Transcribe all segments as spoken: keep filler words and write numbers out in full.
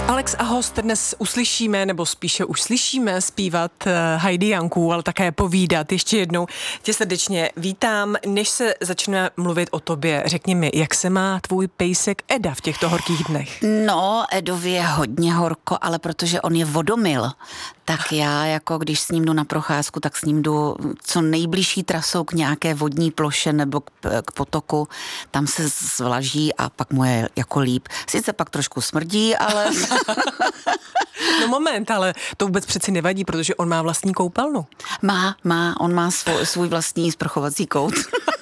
Alex a host dnes uslyšíme, nebo spíše už slyšíme zpívat Heidi Janku, ale také povídat. Ještě jednou tě srdečně vítám. Než se začne mluvit o tobě, řekni mi, jak se má tvůj pejsek Eda v těchto horkých dnech? No, Edovi je hodně horko, ale protože on je vodomil, tak já jako když s ním jdu na procházku, tak s ním jdu co nejbližší trasou k nějaké vodní ploše nebo k, k potoku. Tam se zvlaží a pak mu je jako líp. Sice pak trošku smrdí, ale... No moment, ale to vůbec přeci nevadí, protože on má vlastní koupelnu. Má, má, on má svůj, svůj vlastní sprchovací kout.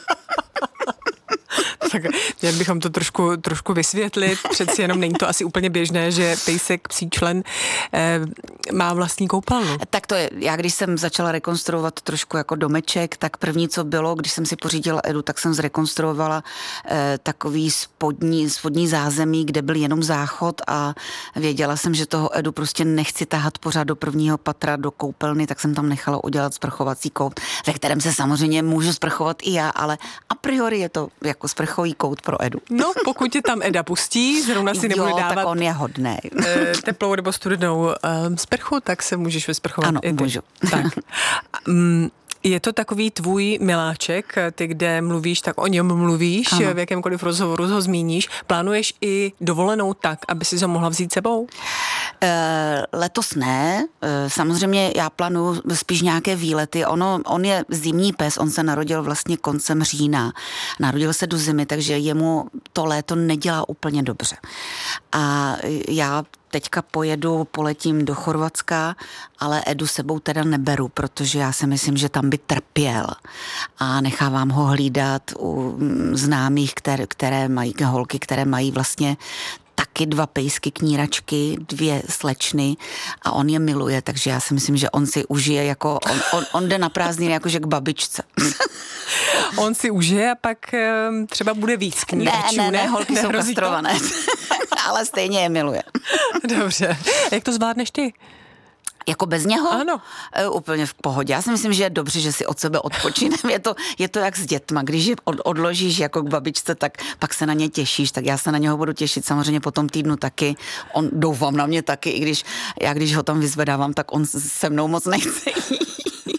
Tak měli bychom to trošku, trošku vysvětlit. Přeci jenom není to asi úplně běžné, že pejsek, psí člen eh, má vlastní koupelnu. Tak to je, já když jsem začala rekonstruovat trošku jako domeček, tak první, co bylo, když jsem si pořídila Edu, tak jsem zrekonstruovala eh, takový spodní, spodní zázemí, kde byl jenom záchod a věděla jsem, že toho Edu prostě nechci tahat pořád do prvního patra, do koupelny, tak jsem tam nechala udělat sprchovací kout, ve kterém se samozřejmě můžu sprchovat i já, ale a priori je to jako sprchový kout pro Edu. No, pokud tě tam Eda pustí, zrovna si nebude jo, dávat tak on je hodnej. teplou nebo studenou um, sprchu, tak se můžeš vysprchovat. Ano, i ty. můžu. Tak. Um, je to takový tvůj miláček, ty, kde mluvíš, tak o něm mluvíš, ano. V jakémkoliv rozhovoru ho zmíníš. Plánuješ i dovolenou tak, aby si ho mohla vzít sebou? E, letos ne. E, samozřejmě já plánuju spíš nějaké výlety. Ono, on je zimní pes, on se narodil vlastně koncem října. Narodil se do zimy, takže jemu to léto nedělá úplně dobře. A já teďka pojedu, poletím do Chorvatska, ale Edu sebou teda neberu, protože já si myslím, že tam by trpěl. A nechávám ho hlídat u známých, které, které mají, holky, které mají vlastně taky dva pejsky, kníračky, dvě slečny a on je miluje, takže já si myslím, že on si užije jako, on, on, on jde na prázdniny jakože k babičce. On si užije a pak třeba bude víc kníračů, ne? Ne, ne, ne, holky jsou kastrované, ale stejně je miluje. Dobře. Jak to zvládneš ty? Jako bez něho? Ano. E, úplně v pohodě. Já si myslím, že je dobře, že si od sebe odpočinem. Je to, je to jak s dětma. Když je od, odložíš jako k babičce, tak pak se na ně těšíš. Tak já se na něho budu těšit samozřejmě po tom týdnu taky. On doufám na mě taky, i když já když ho tam vyzvedávám, tak on se mnou moc nechce jít.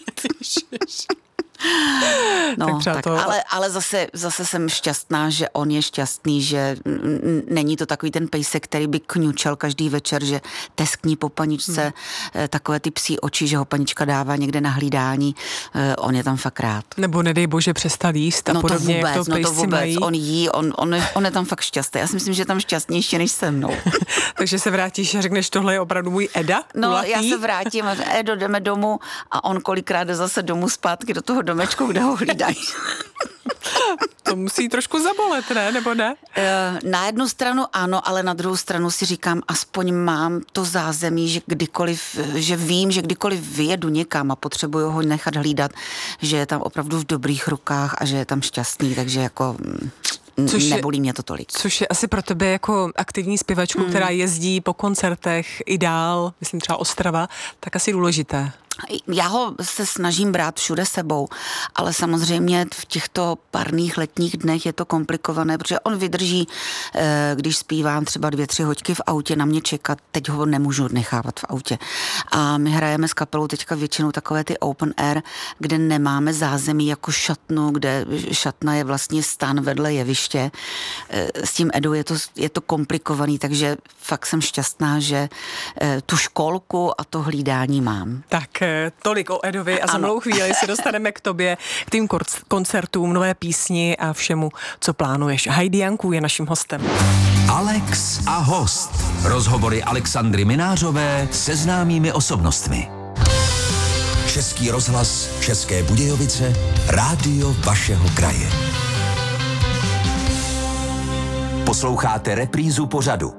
No, tak, tak to... ale, ale zase, zase jsem šťastná, že on je šťastný, že n- není to takový ten pejsek, který by kňučel každý večer, že teskní po paničce, hmm. takové ty psí oči, že ho panička dává někde na hlídání, on je tam fakt rád. Nebo nedej bože přestal jíst a no podobně, to vůbec, jak to no to vůbec, mají. On jí, on, on, je, on je tam fakt šťastný. Já si myslím, že je tam šťastnější než se mnou. Takže se vrátíš a řekneš, tohle je opravdu můj Eda? No, kulatý? Já se vrátím a Edo, jdeme domů a on kolikrát jde zase domů zpátky do toho domečku, kde ho hlídají. To musí trošku zabolet, ne? Nebo ne? Na jednu stranu ano, ale na druhou stranu si říkám, aspoň mám to zázemí, že kdykoliv, že vím, že kdykoliv vyjedu někam a potřebuju ho nechat hlídat, že je tam opravdu v dobrých rukách a že je tam šťastný, takže jako... Což nebolí je, mě to tolik. Což je asi pro tebe jako aktivní zpěvačku, hmm. která jezdí po koncertech i dál, myslím třeba Ostrava, tak asi důležité. Já ho se snažím brát všude sebou, ale samozřejmě v těchto parných letních dnech je to komplikované, protože on vydrží, když zpívám třeba dvě, tři hoďky v autě na mě čekat, teď ho nemůžu nechávat v autě. A my hrajeme s kapelou teďka většinou takové ty open air, kde nemáme zázemí jako šatnu, kde šatna je vlastně stan vedle jeviště. S tím Edou je to, je to komplikovaný, takže fakt jsem šťastná, že tu školku a to hlídání mám. Tak tolik o Edovi a za malou chvíli se dostaneme k tobě, k tým koncertům, nové písni a všemu, co plánuješ. Heidi Janku je naším hostem. Alex a host. Rozhovory Alexandry Minářové se známými osobnostmi. Český rozhlas, České Budějovice, rádio vašeho kraje. Posloucháte reprízu pořadu